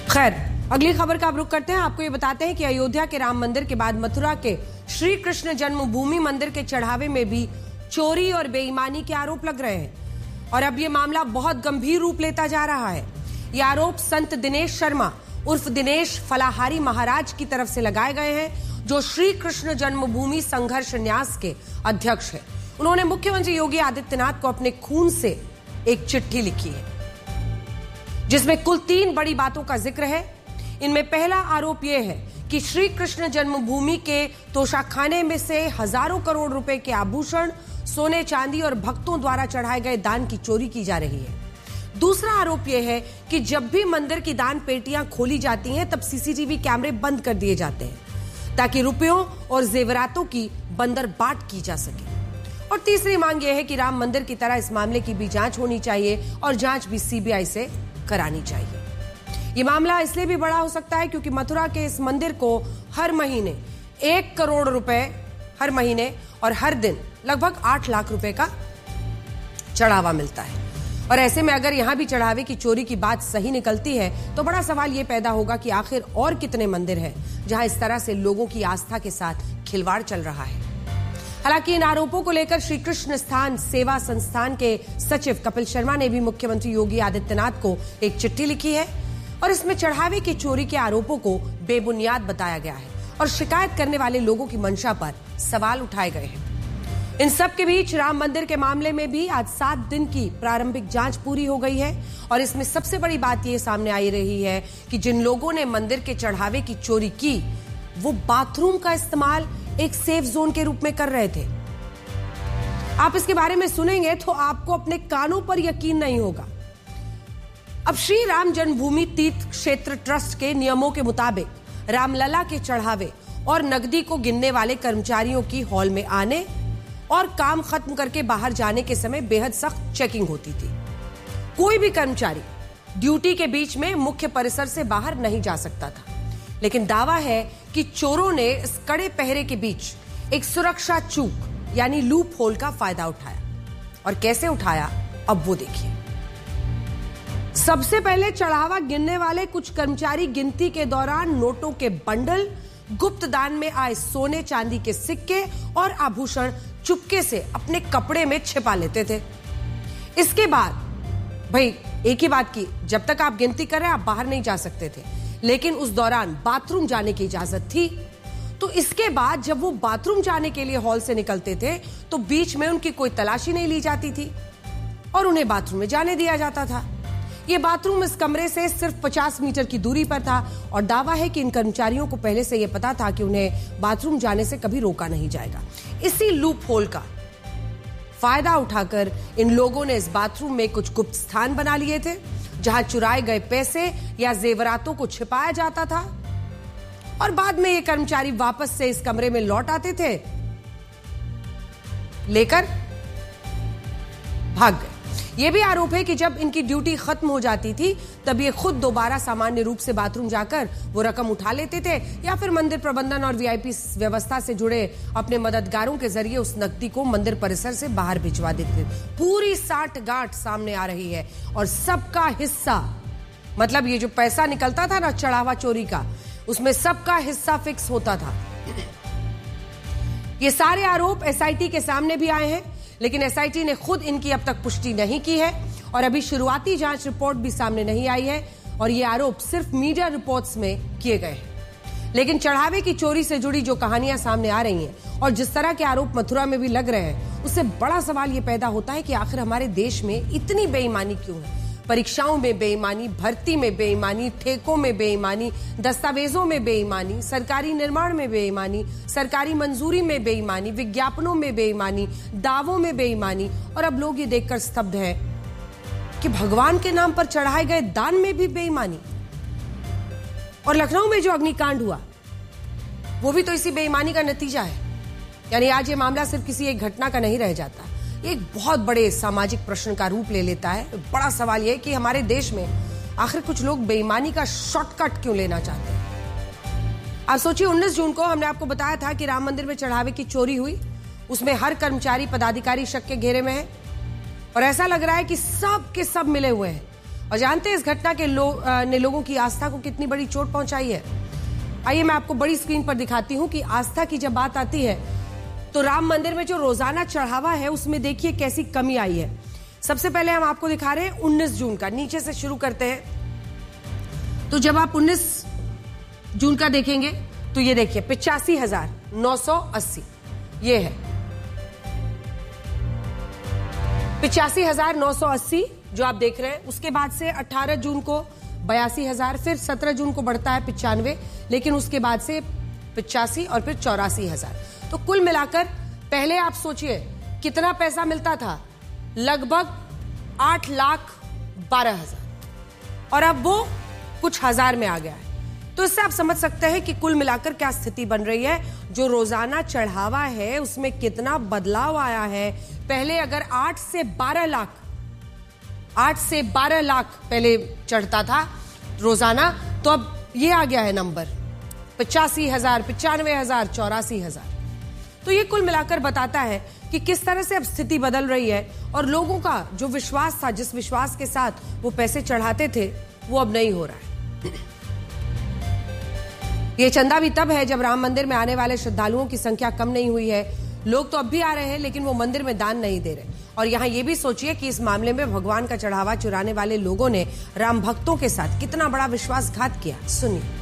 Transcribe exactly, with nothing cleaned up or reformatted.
खैर, अगली खबर का अब रुख करते हैं। आपको ये बताते हैं कि अयोध्या के राम मंदिर के बाद मथुरा के श्री कृष्ण जन्मभूमि मंदिर के चढ़ावे में भी चोरी और बेईमानी के आरोप लग रहे हैं और अब ये मामला बहुत गंभीर रूप लेता जा रहा है। ये आरोप संत दिनेश शर्मा उर्फ दिनेश फलाहारी महाराज की तरफ से लगाए गए हैं, जो श्री कृष्ण जन्मभूमि संघर्ष न्यास के अध्यक्ष हैं। उन्होंने मुख्यमंत्री योगी आदित्यनाथ को अपने खून से एक चिट्ठी लिखी है, जिसमें कुल तीन बड़ी बातों का जिक्र है। इनमें पहला आरोप यह है कि श्री कृष्ण जन्मभूमि के तोशाखाने में से हजारों करोड़ रुपए के आभूषण, सोने चांदी और भक्तों द्वारा चढ़ाए गए दान की चोरी की जा रही है। दूसरा आरोप यह है कि जब भी मंदिर की दान पेटियां खोली जाती हैं, तब सीसीटीवी कैमरे बंद कर दिए जाते हैं ताकि रुपयों और जेवरातों की बंदरबाट की जा सके। और तीसरी मांग यह है कि राम मंदिर की तरह इस मामले की भी जांच होनी चाहिए और जांच भी सीबीआई से करानी चाहिए। ये मामला इसलिए भी बड़ा हो सकता है क्योंकि मथुरा के इस मंदिर को हर महीने एक करोड़ रुपए हर महीने और हर दिन लगभग आठ लाख रुपए का चढ़ावा मिलता है। और ऐसे में अगर यहां भी चढ़ावे की चोरी की बात सही निकलती है तो बड़ा सवाल यह पैदा होगा कि आखिर और कितने मंदिर हैं जहां इस तरह से लोगों की आस्था के साथ खिलवाड़ चल रहा है। हालांकि इन आरोपों को लेकर श्री कृष्ण स्थान सेवा संस्थान के सचिव कपिल शर्मा ने भी मुख्यमंत्री योगी आदित्यनाथ को एक चिट्ठी लिखी है और इसमें चढ़ावे की चोरी के आरोपों को बेबुनियाद बताया गया है और शिकायत करने वाले लोगों की मंशा पर सवाल उठाए गए हैं। इन सब के बीच राम मंदिर के मामले में भी आज सात दिन की प्रारंभिक जांच पूरी हो गई है और इसमें सबसे बड़ी बात यह सामने आई रही है कि जिन लोगों ने मंदिर के चढ़ावे की चोरी की, वो बाथरूम का इस्तेमाल एक सेफ जोन के रूप में कर रहे थे। आप इसके बारे में सुनेंगे तो आपको अपने कानों पर यकीन नहीं होगा। अब श्री राम जन्मभूमि तीर्थ क्षेत्र ट्रस्ट के नियमों के मुताबिक रामलला के चढ़ावे और नकदी को गिनने वाले कर्मचारियों की हॉल में आने और काम खत्म करके बाहर जाने के समय बेहद सख्त चेकिंग होती थी। कोई भी कर्मचारी ड्यूटी के बीच में मुख्य परिसर से बाहर नहीं जा सकता था। लेकिन दावा है कि चोरों ने इस कड़े पहरे के बीच एक सुरक्षा चूक यानी लूप होल का फायदा उठाया। और कैसे उठाया, अब वो देखिए। सबसे पहले चढ़ावा गिनने वाले कुछ कर्मचारी गिनती के दौरान नोटों के बंडल, गुप्त दान में आए सोने चांदी के सिक्के और आभूषण चुपके से अपने कपड़े में छिपा लेते थे। इसके बाद भाई एक ही बात की, जब तक आप गिनती कर रहे हैं आप बाहर नहीं जा सकते थे, लेकिन उस दौरान बाथरूम जाने की इजाजत थी। तो इसके बाद जब वो बाथरूम जाने के लिए हॉल से निकलते थे तो बीच में उनकी कोई तलाशी नहीं ली जाती थी और उन्हें बाथरूम में जाने दिया जाता था। ये बाथरूम इस कमरे से सिर्फ पचास मीटर की दूरी पर था और दावा है कि इन कर्मचारियों को पहले से यह पता था कि उन्हें बाथरूम जाने से कभी रोका नहीं जाएगा। इसी लूप होल का फायदा उठाकर इन लोगों ने इस बाथरूम में कुछ गुप्त स्थान बना लिए थे जहां चुराए गए पैसे या जेवरातों को छिपाया जाता था और बाद में ये कर्मचारी वापस से इस कमरे में लौट आते थे, लेकर भाग गए। यह भी आरोप है कि जब इनकी ड्यूटी खत्म हो जाती थी तब ये खुद दोबारा सामान्य रूप से बाथरूम जाकर वो रकम उठा लेते थे या फिर मंदिर प्रबंधन और वीआईपी व्यवस्था से जुड़े अपने मददगारों के जरिए उस नकदी को मंदिर परिसर से बाहर भिजवा देते थे। पूरी साठ गांठ सामने आ रही है और सबका हिस्सा, मतलब ये जो पैसा निकलता था ना चढ़ावा चोरी का, उसमें सबका हिस्सा फिक्स होता था। ये सारे आरोप एसआईटी के सामने भी आए हैं, लेकिन एसआईटी ने खुद इनकी अब तक पुष्टि नहीं की है और अभी शुरुआती जांच रिपोर्ट भी सामने नहीं आई है और ये आरोप सिर्फ मीडिया रिपोर्ट्स में किए गए हैं। लेकिन चढ़ावे की चोरी से जुड़ी जो कहानियां सामने आ रही हैं और जिस तरह के आरोप मथुरा में भी लग रहे हैं, उससे बड़ा सवाल ये पैदा होता है कि आखिर हमारे देश में इतनी बेईमानी क्यों है। परीक्षाओं में बेईमानी, भर्ती में बेईमानी, ठेकों में बेईमानी, दस्तावेजों में बेईमानी, सरकारी निर्माण में बेईमानी, सरकारी मंजूरी में बेईमानी, विज्ञापनों में बेईमानी, दावों में बेईमानी और अब लोग ये देखकर स्तब्ध हैं कि भगवान के नाम पर चढ़ाए गए दान में भी बेईमानी। और लखनऊ में जो अग्निकांड हुआ वो भी तो इसी बेईमानी का नतीजा है। यानी आज ये मामला सिर्फ किसी एक घटना का नहीं रह जाता, एक बहुत बड़े सामाजिक प्रश्न का रूप ले लेता है। बड़ा सवाल यह है कि हमारे देश में आखिर कुछ लोग बेईमानी का शॉर्टकट क्यों लेना चाहते हैं। आप सोचिए, उन्नीस जून को हमने आपको बताया था कि राम मंदिर में चढ़ावे की चोरी हुई, उसमें हर कर्मचारी पदाधिकारी शक के घेरे में है और ऐसा लग रहा है कि सब के सब मिले हुए हैं और जानते हैं इस घटना के लो, ने लोगों की आस्था को कितनी बड़ी चोट पहुंचाई है। आइए मैं आपको बड़ी स्क्रीन पर दिखाती हूं कि आस्था की जब बात आती है तो राम मंदिर में जो रोजाना चढ़ावा है उसमें देखिए कैसी कमी आई है। सबसे पहले हम आपको दिखा रहे हैं उन्नीस जून का, नीचे से शुरू करते हैं। तो जब आप उन्नीस जून का देखेंगे तो ये देखिए पिचासी हजार नौ सौ अस्सी, ये है पिचासी हजार नौ सौ अस्सी जो आप देख रहे हैं। उसके बाद से अठारह जून को बयासी हजार, फिर सत्रह जून को बढ़ता है पिचानवे, लेकिन उसके बाद से पिचासी और फिर चौरासी हजार। तो कुल मिलाकर पहले आप सोचिए कितना पैसा मिलता था, लगभग आठ लाख बारह हजार, और अब वो कुछ हजार में आ गया है। तो इससे आप समझ सकते हैं कि कुल मिलाकर क्या स्थिति बन रही है। जो रोजाना चढ़ावा है उसमें कितना बदलाव आया है। पहले अगर आठ से बारह लाख आठ से बारह लाख पहले चढ़ता था रोजाना, तो अब ये आ गया है नंबर पचासी हजार, पिचानवे हजार, चौरासी हजार। तो ये कुल मिलाकर बताता है कि किस तरह से अब स्थिति बदल रही है और लोगों का जो विश्वास था, जिस विश्वास के साथ वो पैसे चढ़ाते थे, वो अब नहीं हो रहा है। ये चंदा भी तब है जब राम मंदिर में आने वाले श्रद्धालुओं की संख्या कम नहीं हुई है। लोग तो अब भी आ रहे हैं लेकिन वो मंदिर में दान नहीं दे रहे। और यहाँ ये भी सोचिए कि इस मामले में भगवान का चढ़ावा चुराने वाले लोगों ने राम भक्तों के साथ कितना बड़ा विश्वासघात किया। सुनिए।